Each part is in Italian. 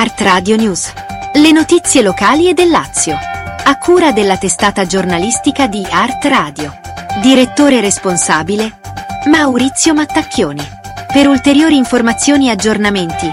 Art Radio News. Le notizie locali e del Lazio. A cura della testata giornalistica di Art Radio. Direttore responsabile Maurizio Mattacchioni. Per ulteriori informazioni e aggiornamenti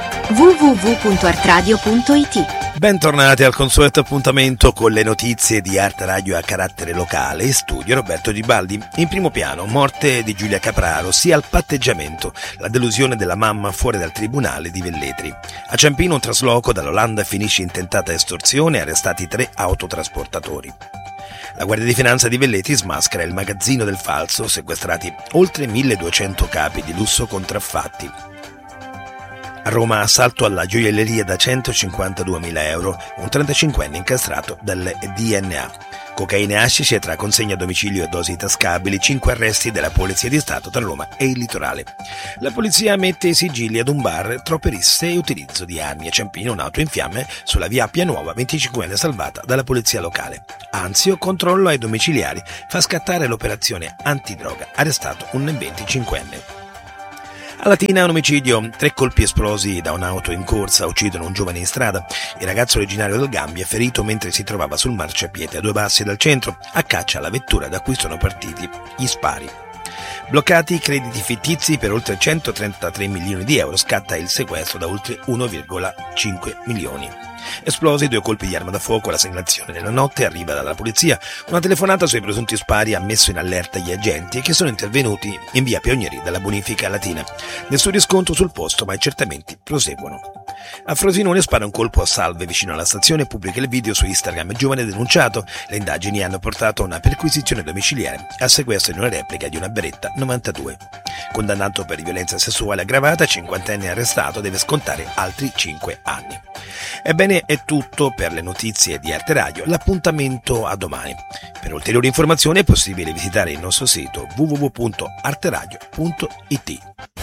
www.artradio.it. Bentornati al consueto appuntamento con le notizie di Art Radio a carattere locale. In studio Roberto Di Baldi. In primo piano, morte di Giulia Capraro, sia al patteggiamento, la delusione della mamma fuori dal tribunale di Velletri. A Ciampino un trasloco dall'Olanda finisce in tentata estorsione, arrestati 3 autotrasportatori. La Guardia di Finanza di Velletri smaschera il magazzino del falso, sequestrati oltre 1200 capi di lusso contraffatti. A Roma assalto alla gioielleria da 152.000 euro, un 35enne incastrato dal DNA. Cocaina e hashish tra consegna a domicilio e dosi tascabili, 5 arresti della Polizia di Stato tra Roma e il litorale. La polizia mette i sigilli ad un bar, troppe risse e utilizzo di armi. A Ciampino un'auto in fiamme sulla via Appia Nuova, 25enne salvata dalla polizia locale. Anzio, controllo ai domiciliari, fa scattare l'operazione antidroga, arrestato un 25enne. A Latina un omicidio, 3 colpi esplosi da un'auto in corsa uccidono un giovane in strada. Il ragazzo originario del Gambia è ferito mentre si trovava sul marciapiede a 2 passi dal centro, a caccia alla vettura da cui sono partiti gli spari. Bloccati i crediti fittizi per oltre 133 milioni di euro, scatta il sequestro da oltre 1,5 milioni. Esplosi 2 colpi di arma da fuoco, la segnalazione nella notte arriva dalla polizia. Una telefonata sui presunti spari ha messo in allerta gli agenti che sono intervenuti in via Pionieri dalla bonifica Latina. Nessun riscontro sul posto, ma i accertamenti proseguono. A Frosinone spara un colpo a salve vicino alla stazione, pubblica il video su Instagram. Il giovane denunciato. Le indagini hanno portato a una perquisizione domiciliare al sequestro di una replica di una Beretta 92. Condannato per violenza sessuale aggravata, 50enne arrestato, deve scontare altri 5 anni. Ebbene, è tutto per le notizie di Arte Radio. L'appuntamento a domani. Per ulteriori informazioni è possibile visitare il nostro sito www.arteradio.it.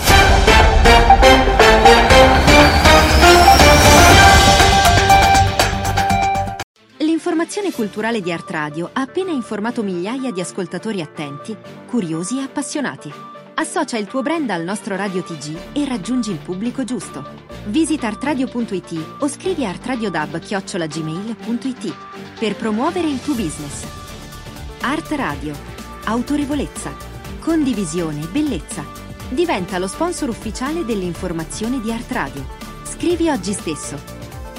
L'informazione culturale di Art Radio ha appena informato migliaia di ascoltatori attenti, curiosi e appassionati. Associa il tuo brand al nostro Radio TG e raggiungi il pubblico giusto. Visita artradio.it o scrivi a artradiodab@gmail.it per promuovere il tuo business. Art Radio. Autorevolezza. Condivisione. Bellezza. Diventa lo sponsor ufficiale dell'informazione di Art Radio. Scrivi oggi stesso.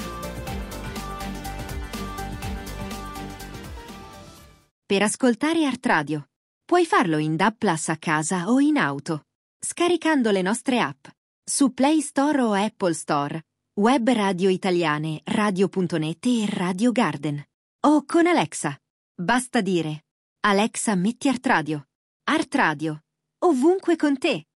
Per ascoltare Art Radio, puoi farlo in DAB+ a casa o in auto, scaricando le nostre app su Play Store o Apple Store, web radio italiane, radio.net e Radio Garden, o con Alexa. Basta dire: Alexa, metti Art Radio, ovunque con te.